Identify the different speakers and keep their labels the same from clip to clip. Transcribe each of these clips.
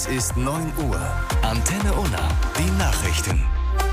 Speaker 1: Es ist 9 Uhr. Antenne Unna, die Nachrichten.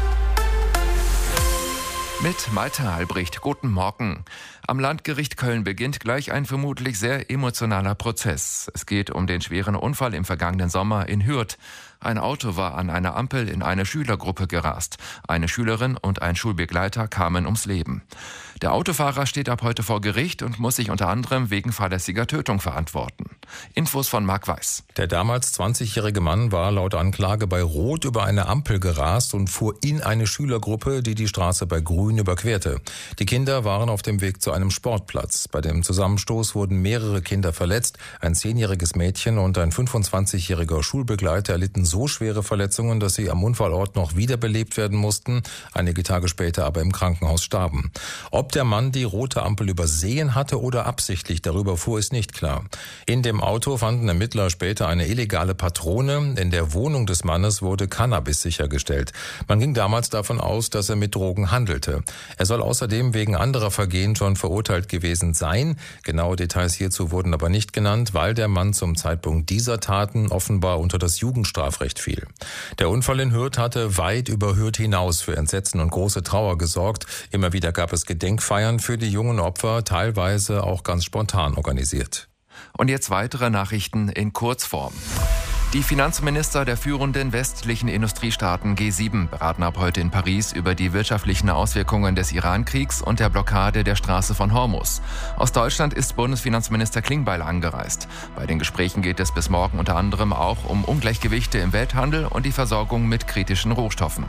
Speaker 2: Mit Malte Albrecht, guten Morgen. Am Landgericht Köln beginnt gleich ein vermutlich sehr emotionaler Prozess. Es geht um den schweren Unfall im vergangenen Sommer in Hürth. Ein Auto war an einer Ampel in eine Schülergruppe gerast. Eine Schülerin und ein Schulbegleiter kamen ums Leben. Der Autofahrer steht ab heute vor Gericht und muss sich unter anderem wegen fahrlässiger Tötung verantworten. Infos von Marc Weiß.
Speaker 3: Der damals 20-jährige Mann war laut Anklage bei Rot über eine Ampel gerast und fuhr in eine Schülergruppe, die die Straße bei Grün überquerte. Die Kinder waren auf dem Weg zu einem Sportplatz. Bei dem Zusammenstoß wurden mehrere Kinder verletzt. Ein 10-jähriges Mädchen und ein 25-jähriger Schulbegleiter erlitten so schwere Verletzungen, dass sie am Unfallort noch wiederbelebt werden mussten, einige Tage später aber im Krankenhaus starben. Ob der Mann die rote Ampel übersehen hatte oder absichtlich darüber fuhr, ist nicht klar. In dem Auto fanden Ermittler später eine illegale Patrone. In der Wohnung des Mannes wurde Cannabis sichergestellt. Man ging damals davon aus, dass er mit Drogen handelte. Er soll außerdem wegen anderer Vergehen schon verurteilt gewesen sein. Genaue Details hierzu wurden aber nicht genannt, weil der Mann zum Zeitpunkt dieser Taten offenbar unter das Jugendstrafrecht fiel. Der Unfall in Hürth hatte weit über Hürth hinaus für Entsetzen und große Trauer gesorgt. Immer wieder gab es Gedenkfeiern für die jungen Opfer, teilweise auch ganz spontan organisiert.
Speaker 2: Und jetzt weitere Nachrichten in Kurzform. Die Finanzminister der führenden westlichen Industriestaaten G7 beraten ab heute in Paris über die wirtschaftlichen Auswirkungen des Iran-Kriegs und der Blockade der Straße von Hormuz. Aus Deutschland ist Bundesfinanzminister Klingbeil angereist. Bei den Gesprächen geht es bis morgen unter anderem auch um Ungleichgewichte im Welthandel und die Versorgung mit kritischen Rohstoffen.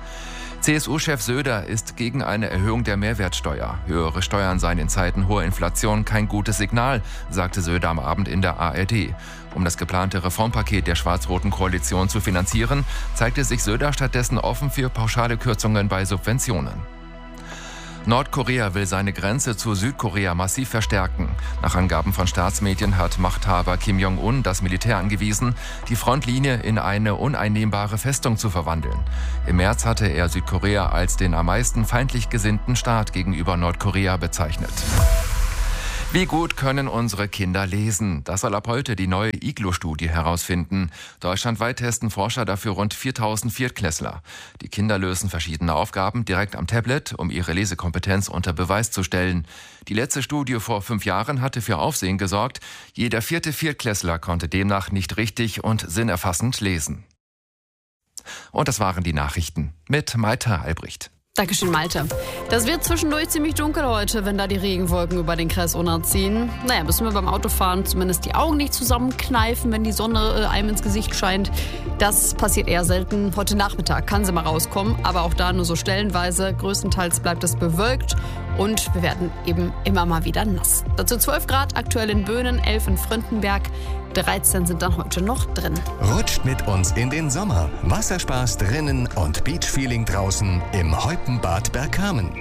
Speaker 2: CSU-Chef Söder ist gegen eine Erhöhung der Mehrwertsteuer. Höhere Steuern seien in Zeiten hoher Inflation kein gutes Signal, sagte Söder am Abend in der ARD. Um das geplante Reformpaket der schwarz-roten Koalition zu finanzieren, zeigte sich Söder stattdessen offen für pauschale Kürzungen bei Subventionen. Nordkorea will seine Grenze zu Südkorea massiv verstärken. Nach Angaben von Staatsmedien hat Machthaber Kim Jong-un das Militär angewiesen, die Frontlinie in eine uneinnehmbare Festung zu verwandeln. Im März hatte er Südkorea als den am meisten feindlich gesinnten Staat gegenüber Nordkorea bezeichnet. Wie gut können unsere Kinder lesen? Das soll ab heute die neue IGLO-Studie herausfinden. Deutschlandweit testen Forscher dafür rund 4000 Viertklässler. Die Kinder lösen verschiedene Aufgaben direkt am Tablet, um ihre Lesekompetenz unter Beweis zu stellen. Die letzte Studie vor 5 Jahren hatte für Aufsehen gesorgt. Jeder 4. Viertklässler konnte demnach nicht richtig und sinnerfassend lesen. Und das waren die Nachrichten mit Malte Albrecht.
Speaker 4: Dankeschön, Malte. Das wird zwischendurch ziemlich dunkel heute, wenn da die Regenwolken über den Kreis Unna ziehen. Müssen wir beim Autofahren zumindest die Augen nicht zusammenkneifen, wenn die Sonne einem ins Gesicht scheint. Das passiert eher selten. Heute Nachmittag kann sie mal rauskommen, aber auch da nur so stellenweise. Größtenteils bleibt es bewölkt und wir werden eben immer mal wieder nass. Dazu 12 Grad aktuell in Böhnen, 11 in Fründenberg. 13 sind dann heute noch drin.
Speaker 1: Rutscht mit uns in den Sommer. Wasserspaß drinnen und Beachfeeling draußen im Heupenbad Bergkamen.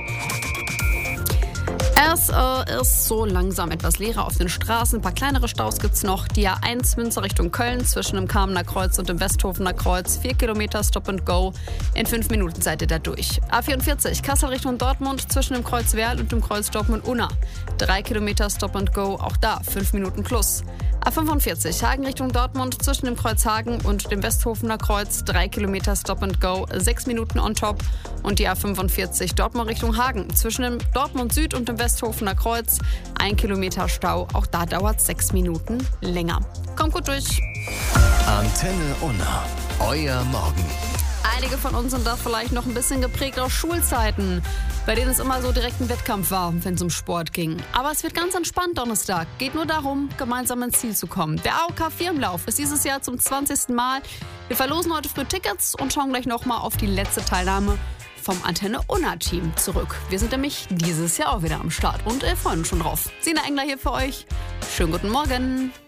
Speaker 4: Es ist so langsam etwas leerer auf den Straßen. Ein paar kleinere Staus gibt's noch. Die A1 Münster Richtung Köln zwischen dem Kamener Kreuz und dem Westhofener Kreuz. 4 Kilometer Stop and Go. In 5 Minuten seid ihr da durch. A44 Kassel Richtung Dortmund zwischen dem Kreuz Werl und dem Kreuz Dortmund-Unna. 3 Kilometer Stop and Go. Auch da 5 Minuten plus. A45 Hagen Richtung Dortmund zwischen dem Kreuz Hagen und dem Westhofener Kreuz. 3 Kilometer Stop and Go. 6 Minuten on top. Und die A45 Dortmund Richtung Hagen zwischen dem Dortmund Süd und dem Westhofener Kreuz. 1 Kilometer Stau. Auch da dauert 6 Minuten länger. Kommt gut durch.
Speaker 1: Antenne Unna. Euer Morgen.
Speaker 4: Einige von uns sind da vielleicht noch ein bisschen geprägt aus Schulzeiten, bei denen es immer so direkt ein Wettkampf war, wenn es um Sport ging. Aber es wird ganz entspannt Donnerstag. Geht nur darum, gemeinsam ins Ziel zu kommen. Der AOK Firmenlauf ist dieses Jahr zum 20. Mal. Wir verlosen heute früh Tickets und schauen gleich nochmal auf die letzte Teilnahme vom Antenne Unna Team zurück. Wir sind nämlich dieses Jahr auch wieder am Start und freuen uns schon drauf. Sina Engler hier für euch. Schönen guten Morgen.